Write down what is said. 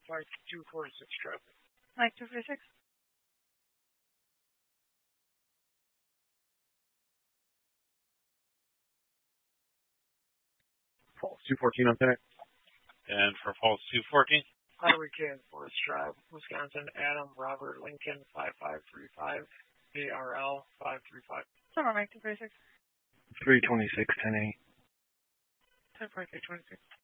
Flight 246 traffic. Mike 246. Falls 214 on Connect. And for Falls 214? Highway K and Forest Drive, Wisconsin, Adam Robert Lincoln 5535, ARL 535. Summer Mike 246. 326, 10-8. 10.326.